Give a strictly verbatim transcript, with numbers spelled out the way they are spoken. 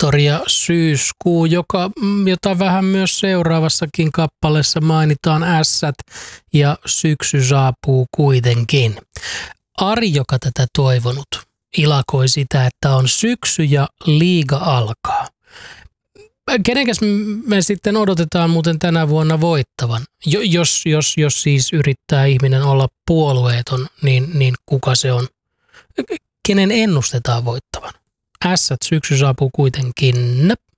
Victoria syyskuu, joka, jota vähän myös seuraavassakin kappaleessa mainitaan ässät ja syksy saapuu kuitenkin. Ari, joka tätä toivonut, ilakoi sitä, että on syksy ja liiga alkaa. Kenenkäs me sitten odotetaan muuten tänä vuonna voittavan? Jos, jos, jos siis yrittää ihminen olla puolueeton, niin, niin kuka se on? Kenen ennustetaan voittavan? Ässät syksy saapuu kuitenkin.